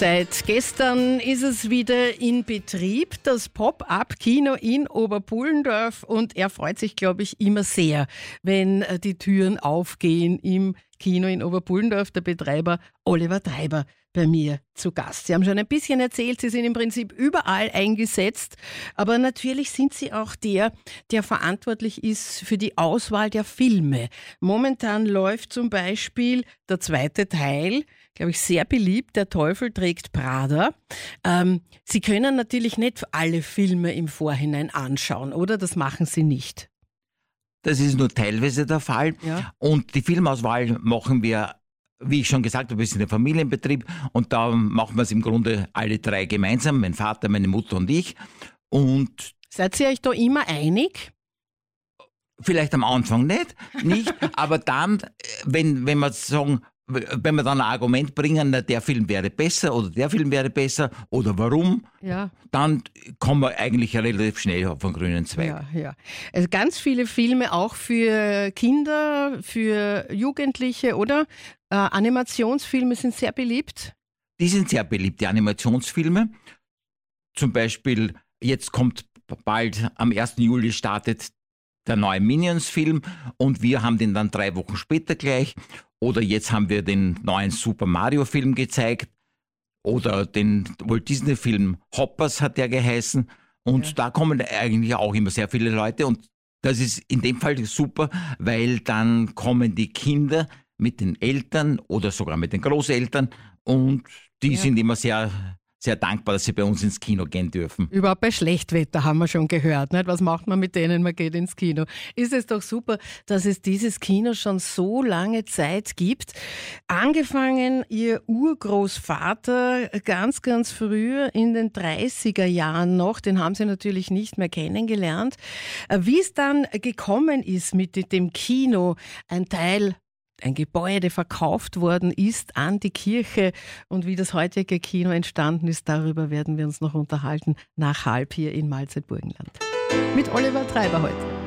Seit gestern ist es wieder in Betrieb, das Pop-up-Kino in Oberpullendorf, und er freut sich, glaube ich, immer sehr, wenn die Türen aufgehen im Kino in Oberpullendorf. Der Betreiber Oliver Treiber bei mir zu Gast. Sie haben schon ein bisschen erzählt, Sie sind im Prinzip überall eingesetzt, aber natürlich sind Sie auch der verantwortlich ist für die Auswahl der Filme. Momentan läuft zum Beispiel der zweite Teil, glaube ich, sehr beliebt, Der Teufel trägt Prada. Sie können natürlich nicht alle Filme im Vorhinein anschauen, oder? Das machen Sie nicht. Das ist nur teilweise der Fall. Ja. Und die Filmauswahl machen wir, wie ich schon gesagt habe, wir sind ein Familienbetrieb, und da machen wir es im Grunde alle drei gemeinsam, mein Vater, meine Mutter und ich. Und seid ihr euch da immer einig? Vielleicht am Anfang nicht, aber dann, wenn wir sagen, wenn wir dann ein Argument bringen, der Film wäre besser oder der Film wäre besser oder warum, dann kommen wir eigentlich relativ schnell auf den grünen Zweig. Ja. Also ganz viele Filme auch für Kinder, für Jugendliche, oder? Animationsfilme sind sehr beliebt. Die sind sehr beliebt, die Animationsfilme. Zum Beispiel, jetzt kommt bald, am 1. Juli startet der neue Minions-Film, und wir haben den dann 3 Wochen später gleich. Oder jetzt haben wir den neuen Super Mario-Film gezeigt. Oder den Walt Disney-Film Hoppers hat der geheißen. Und da kommen eigentlich auch immer sehr viele Leute. Und das ist in dem Fall super, weil dann kommen die Kinder mit den Eltern oder sogar mit den Großeltern. Und die sind immer sehr, sehr dankbar, dass sie bei uns ins Kino gehen dürfen. Überhaupt bei Schlechtwetter haben wir schon gehört. Nicht? Was macht man mit denen? Man geht ins Kino. Ist es doch super, dass es dieses Kino schon so lange Zeit gibt. Angefangen Ihr Urgroßvater ganz, ganz früher in den 30er Jahren noch. Den haben Sie natürlich nicht mehr kennengelernt. Wie es dann gekommen ist mit dem Kino, ein Gebäude verkauft worden ist an die Kirche, und wie das heutige Kino entstanden ist, darüber werden wir uns noch unterhalten, nach 12:30 hier in Malzeit-Burgenland. Mit Oliver Treiber heute.